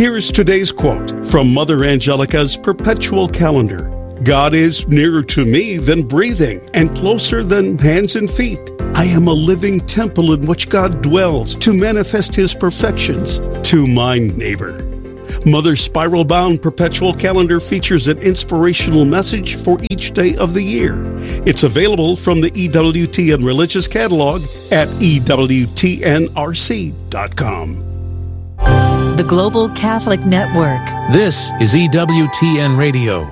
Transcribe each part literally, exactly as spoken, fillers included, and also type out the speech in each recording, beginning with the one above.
Here's today's quote from Mother Angelica's Perpetual Calendar. God is nearer to me than breathing and closer than hands and feet. I am a living temple in which God dwells to manifest His perfections to my neighbor. Mother's spiral-bound Perpetual Calendar features an inspirational message for each day of the year. It's available from the E W T N Religious Catalog at E W T N R C dot com. The Global Catholic Network. This is E W T N Radio.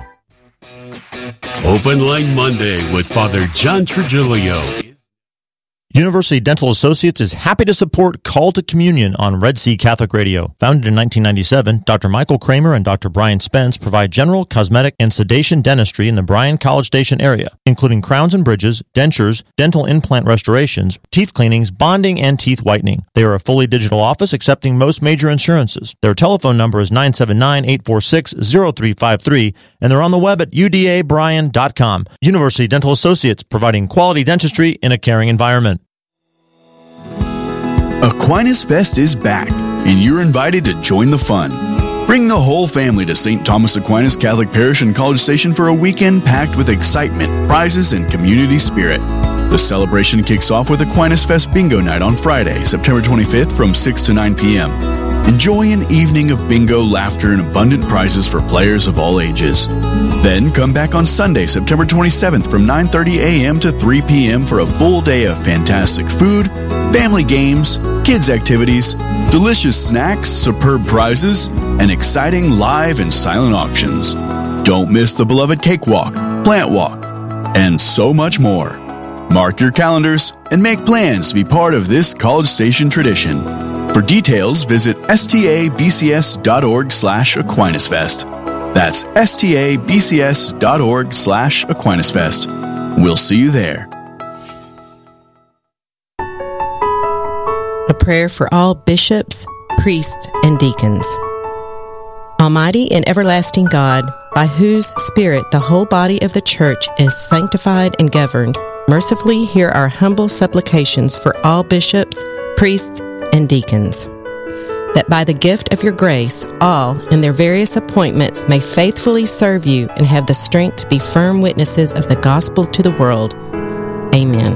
Open Line Monday with Father John Trigilio. University Dental Associates is happy to support Call to Communion on Red Sea Catholic Radio. Founded in nineteen ninety-seven, Doctor Michael Kramer and Doctor Brian Spence provide general, cosmetic, and sedation dentistry in the Bryan College Station area, including crowns and bridges, dentures, dental implant restorations, teeth cleanings, bonding, and teeth whitening. They are a fully digital office accepting most major insurances. Their telephone number is nine seven nine, eight four six, zero three five three, and they're on the web at U D A bryan dot com. University Dental Associates, providing quality dentistry in a caring environment. Aquinas Fest is back, and you're invited to join the fun. Bring the whole family to Saint Thomas Aquinas Catholic Parish in College Station for a weekend packed with excitement, prizes, and community spirit. The celebration kicks off with Aquinas Fest Bingo Night on Friday, September twenty-fifth from six to nine p.m. Enjoy an evening of bingo, laughter, and abundant prizes for players of all ages. Then come back on Sunday, September twenty-seventh from nine thirty a.m. to three p.m. for a full day of fantastic food, family games, kids' activities, delicious snacks, superb prizes, and exciting live and silent auctions. Don't miss the beloved cakewalk, plant walk, and so much more. Mark your calendars and make plans to be part of this College Station tradition. For details, visit stabcs.org slash AquinasFest. That's stabcs.org slash AquinasFest. We'll see you there. A prayer for all bishops, priests, and deacons. Almighty and everlasting God, by whose Spirit the whole body of the Church is sanctified and governed, mercifully hear our humble supplications for all bishops, priests, and deacons, that by the gift of your grace, all, in their various appointments, may faithfully serve you and have the strength to be firm witnesses of the gospel to the world. Amen.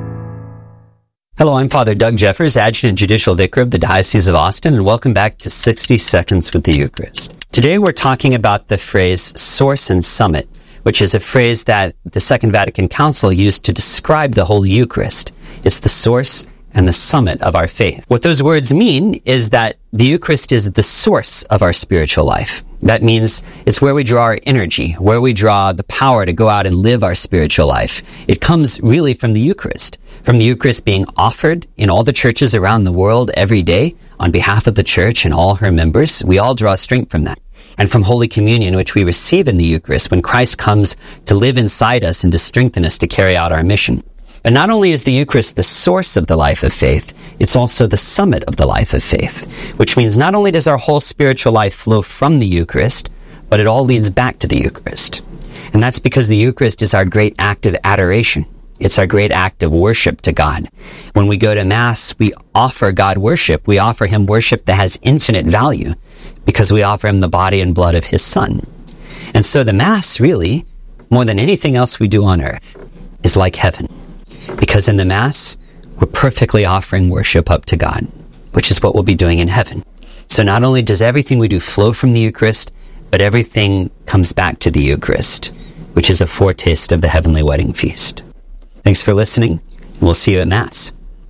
Hello, I'm Father Doug Jeffers, Adjutant Judicial Vicar of the Diocese of Austin, and welcome back to sixty Seconds with the Eucharist. Today we're talking about the phrase source and summit, which is a phrase that the Second Vatican Council used to describe the Holy Eucharist. It's the source and the summit of our faith. What those words mean is that the Eucharist is the source of our spiritual life. That means it's where we draw our energy, where we draw the power to go out and live our spiritual life. It comes really from the Eucharist, from the Eucharist being offered in all the churches around the world every day on behalf of the Church and all her members. We all draw strength from that. And from Holy Communion, which we receive in the Eucharist when Christ comes to live inside us and to strengthen us to carry out our mission. And not only is the Eucharist the source of the life of faith, it's also the summit of the life of faith, which means not only does our whole spiritual life flow from the Eucharist, but it all leads back to the Eucharist. And that's because the Eucharist is our great act of adoration. It's our great act of worship to God. When we go to Mass, we offer God worship. We offer Him worship that has infinite value because we offer Him the body and blood of His Son. And so the Mass, really, more than anything else we do on earth, is like heaven. Because in the Mass, we're perfectly offering worship up to God, which is what we'll be doing in heaven. So not only does everything we do flow from the Eucharist, but everything comes back to the Eucharist, which is a foretaste of the heavenly wedding feast. Thanks for listening. We'll see you at Mass.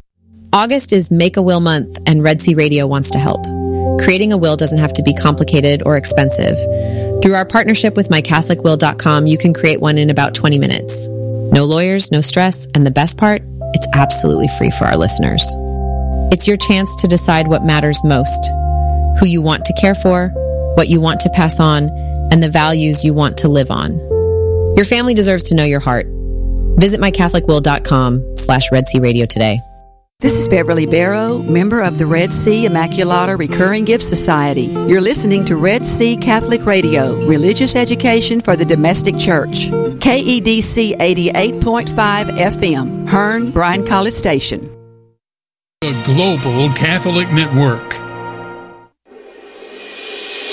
August is Make a Will Month, and Red Sea Radio wants to help. Creating a will doesn't have to be complicated or expensive. Through our partnership with my catholic will dot com, you can create one in about twenty minutes. No lawyers, no stress, and the best part, it's absolutely free for our listeners. It's your chance to decide what matters most, who you want to care for, what you want to pass on, and the values you want to live on. Your family deserves to know your heart. Visit my catholic will dot com slash Red Sea Radio today. This is Beverly Barrow, member of the Red Sea Immaculata Recurring Gift Society. You're listening to Red Sea Catholic Radio, religious education for the domestic church. K E D C eighty-eight point five F M, Hearn, Bryan College Station. The Global Catholic Network.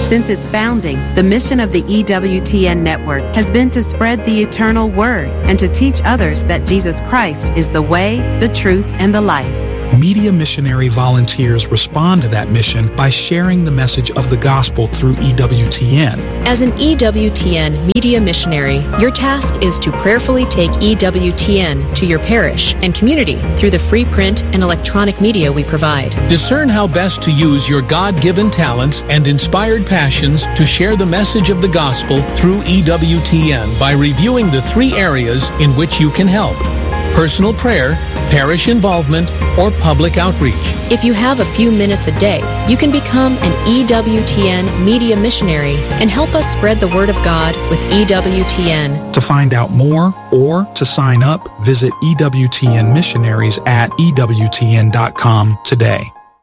Since its founding, the mission of the E W T N network has been to spread the eternal word and to teach others that Jesus Christ is the way, the truth, and the life. Media missionary volunteers respond to that mission by sharing the message of the gospel through E W T N. As an E W T N media missionary, your task is to prayerfully take E W T N to your parish and community through the free print and electronic media we provide. Discern how best to use your God-given talents and inspired passions to share the message of the gospel through E W T N by reviewing the three areas in which you can help: personal prayer, parish involvement, or public outreach. If you have a few minutes a day, you can become an E W T N media missionary and help us spread the word of God with E W T N. To find out more or to sign up, visit E W T N missionaries at E W T N dot com today.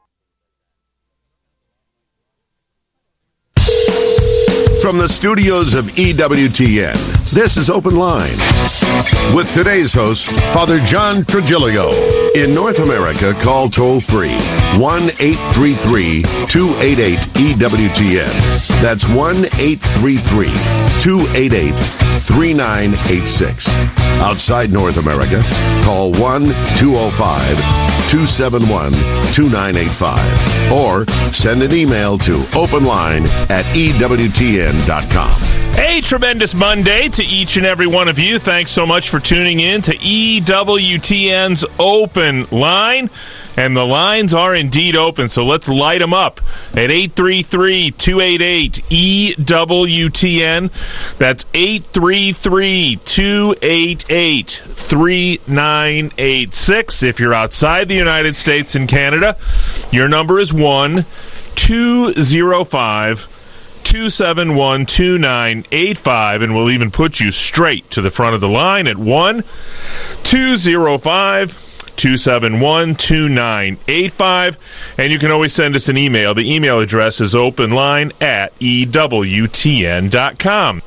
From the studios of E W T N, this is Open Line. With today's host, Father John Trigilio. In North America, call toll-free one eight three three, two eight eight, E W T N. That's one eight three three, two eight eight, three nine eight six. Outside North America, call one two oh five, two seven one, two nine eight five. Or send an email to openline at E W T N dot com. A tremendous Monday to each and every one of you. Thanks so much for tuning in to E W T N's Open Line. And the lines are indeed open, so let's light them up at eight three three, two eight eight, E W T N. That's eight three three, two eight eight, three nine eight six. If you're outside the United States and Canada, your number is one two oh five, two seven one, two nine eight five, and we'll even put you straight to the front of the line at one two oh five, two seven one, two nine eight five, and you can always send us an email. The email address is openline at E W T N dot com.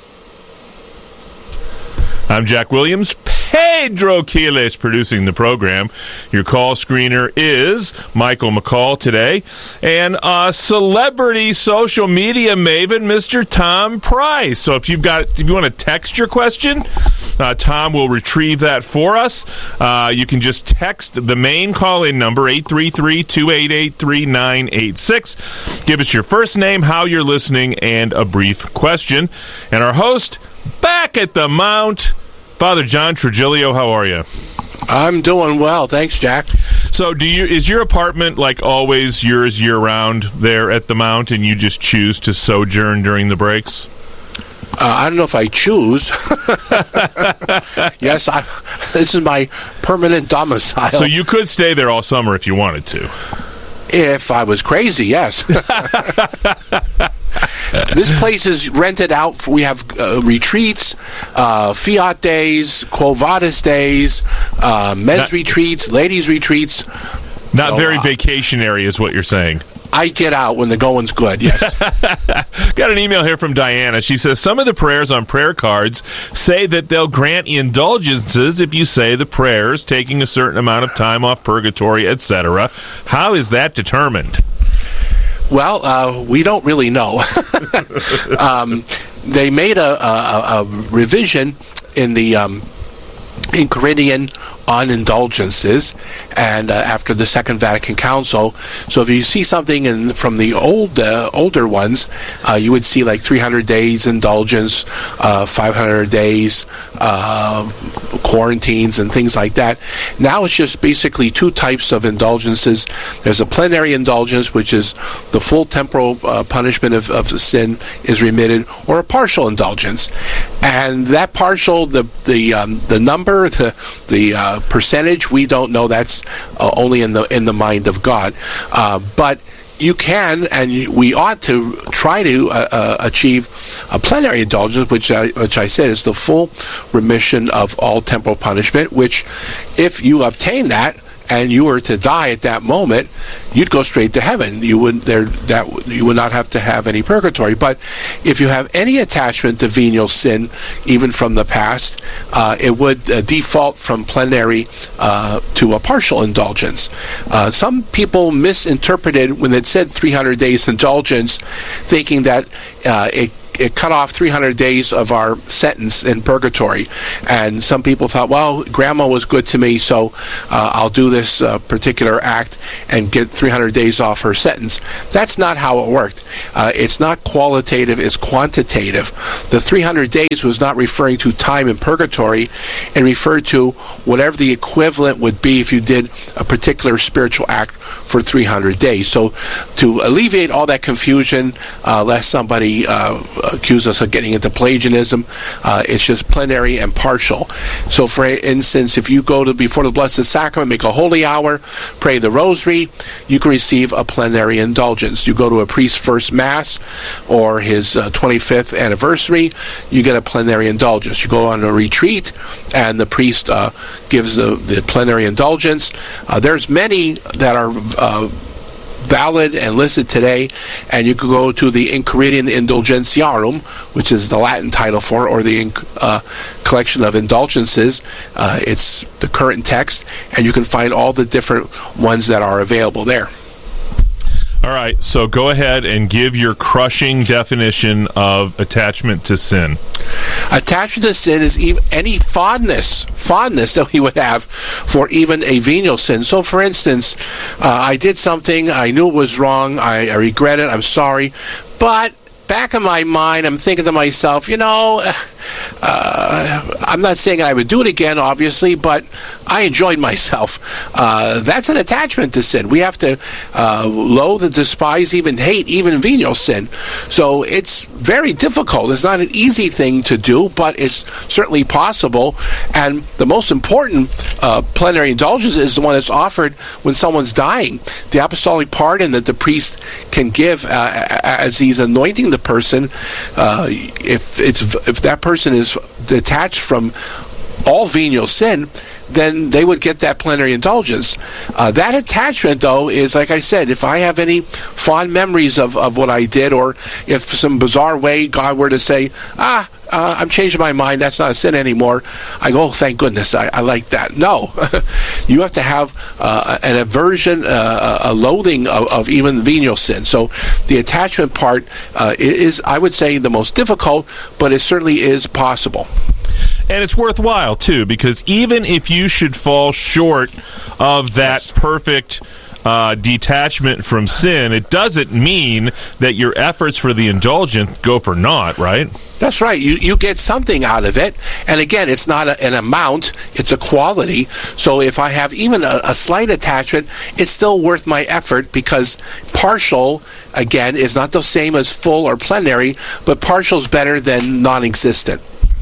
I'm Jack Williams. Pedro Quiles producing the program. Your call screener is Michael McCall today. And a celebrity social media maven, Mister Tom Price. So if you've got, if you want to text your question, uh, Tom will retrieve that for us. Uh, you can just text the main call-in number, eight three three, two eight eight, three nine eight six. Give us your first name, how you're listening, and a brief question. And our host, back at the Mount, Father John Trigilio, how are you? I'm doing well, thanks, Jack. So, do you is your apartment like always yours year round there at the Mount, and you just choose to sojourn during the breaks? Uh, I don't know if I choose. Yes, I, this is my permanent domicile. So you could stay there all summer if you wanted to. If I was crazy, yes. This place is rented out. For, we have uh, retreats, uh, Fiat days, Quo Vadis days, uh, men's not, retreats, ladies' retreats. Not so, very uh, vacationary is what you're saying. I get out when the going's good, yes. Got an email here from Diana. She says, some of the prayers on prayer cards say that they'll grant indulgences if you say the prayers, taking a certain amount of time off purgatory, et cetera. How is that determined? Well, uh, we don't really know. um, they made a, a, a revision in the um, in Corinthian on indulgences, and uh, after the Second Vatican Council. So if you see something in, from the old uh, older ones, uh, you would see like three hundred days indulgence, uh, five hundred days uh, quarantines, and things like that. Now it's just basically two types of indulgences. There's a plenary indulgence, which is the full temporal uh, punishment of, of sin is remitted, or a partial indulgence. And that partial, the the um, the number, the the uh, percentage, we don't know. That's uh, only in the in the mind of God. Uh, but you can, and you, we ought to try to uh, uh, achieve a plenary indulgence, which I, which I said is the full remission of all temporal punishment. Which, if you obtain that, and you were to die at that moment, you'd go straight to heaven. You wouldn't there that you would not have to have any purgatory. But if you have any attachment to venial sin, even from the past, uh, it would uh, default from plenary uh, to a partial indulgence. Uh, some people misinterpreted when it said three hundred days indulgence, thinking that uh, it it cut off three hundred days of our sentence in purgatory. And some people thought, well, grandma was good to me, so uh, I'll do this uh, particular act and get three hundred days off her sentence. That's not how it worked. Uh, it's not qualitative, it's quantitative. The three hundred days was not referring to time in purgatory. It referred to whatever the equivalent would be if you did a particular spiritual act for three hundred days. So to alleviate all that confusion, uh, lest somebody uh, accuse us of getting into Pelagianism, uh, it's just plenary and partial. So for instance, if you go to before the Blessed Sacrament, make a holy hour, pray the rosary, you can receive a plenary indulgence. You go to a priest's first Mass or his uh, twenty-fifth anniversary, you get a plenary indulgence. You go on a retreat and the priest uh, gives the, the plenary indulgence. Uh, there's many that are uh, valid and listed today, and you could go to the Enchiridion Indulgentiarum, which is the Latin title for it, or the uh, collection of indulgences. Uh, it's the current text, and you can find all the different ones that are available there. All right, so go ahead and give your crushing definition of attachment to sin. Attachment to sin is even any fondness, fondness that we would have for even a venial sin. So, for instance, uh, I did something, I knew it was wrong, I, I regret it, I'm sorry, but back in my mind, I'm thinking to myself, you know, uh, I'm not saying I would do it again, obviously, but I enjoyed myself. Uh, that's an attachment to sin. We have to uh, loathe and despise, even hate, even venial sin. So it's very difficult. It's not an easy thing to do, but it's certainly possible. And the most important uh, plenary indulgence is the one that's offered when someone's dying. The apostolic pardon that the priest can give uh, as he's anointing the person, uh, if it's if that person is detached from all venial sin, then they would get that plenary indulgence. Uh, that attachment, though, is, like I said, if I have any fond memories of, of what I did, or if some bizarre way God were to say, ah, uh, I'm changing my mind, that's not a sin anymore, I go, oh, thank goodness, I, I like that. No. You have to have uh, an aversion, uh, a loathing of, of even venial sin. So the attachment part uh, is, I would say, the most difficult, but it certainly is possible. And it's worthwhile, too, because even if you should fall short of that yes. perfect uh, detachment from sin, it doesn't mean that your efforts for the indulgence go for naught, right? That's right. You you get something out of it. And again, it's not a, an amount, it's a quality. So if I have even a, a slight attachment, it's still worth my effort, because partial, again, is not the same as full or plenary, but partial is better than non-existent.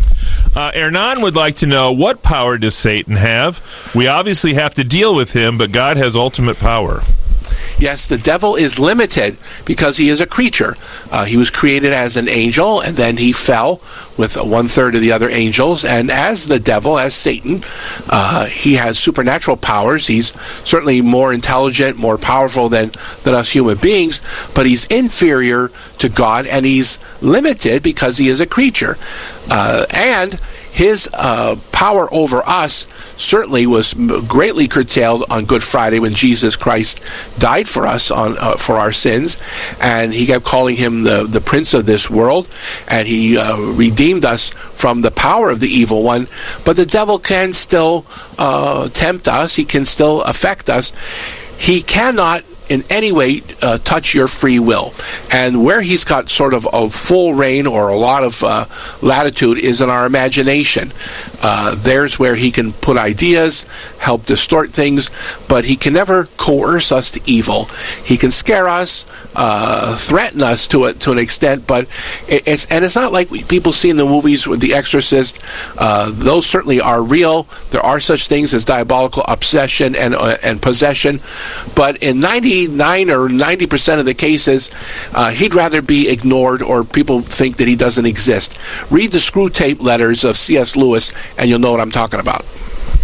Uh, Hernan would like to know, what power does Satan have? We obviously have to deal with him, but God has ultimate power. Yes, the devil is limited because he is a creature. Uh, he was created as an angel, and then he fell with one-third of the other angels. And as the devil, as Satan, uh, he has supernatural powers. He's certainly more intelligent, more powerful than, than us human beings, but he's inferior to God, and he's limited because he is a creature. Uh, and his uh, power over us certainly was greatly curtailed on Good Friday when Jesus Christ died for us on uh, for our sins, and he kept calling him the, the prince of this world, and he uh, redeemed us from the power of the evil one. But the devil can still uh, tempt us. He can still affect us. He cannot in any way uh, touch your free will. And where he's got sort of a full reign or a lot of uh, latitude is in our imagination. Uh, there's where he can put ideas, help distort things, but he can never coerce us to evil. He can scare us, uh, threaten us to a, to an extent, but it, it's and it's not like we, people see in the movies with The Exorcist. Uh, those certainly are real. There are such things as diabolical obsession and uh, and possession, but in ninety-nine or ninety percent of the cases, uh, he'd rather be ignored, or people think that he doesn't exist. Read the Screw Tape Letters of C S Lewis, and you'll know what I'm talking about.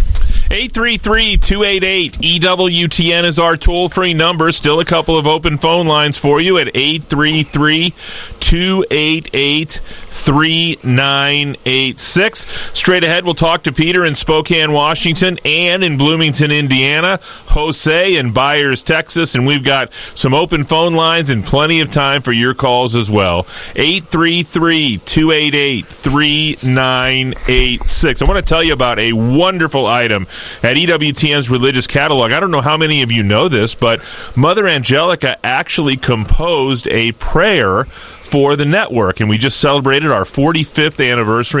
eight three three, two eight eight, E W T N is our toll-free number. Still a couple of open phone lines for you at eight three three, two eight eight, three nine eight six. Straight ahead, we'll talk to Peter in Spokane, Washington, Ann in Bloomington, Indiana, Jose in Byers, Texas, and we've got some open phone lines and plenty of time for your calls as well. eight three three, two eight eight, three nine eight six. I want to tell you about a wonderful item at E W T N's Religious Catalog. I don't know how many of you know this, but Mother Angelica actually composed a prayer for the network, and we just celebrated our forty-fifth anniversary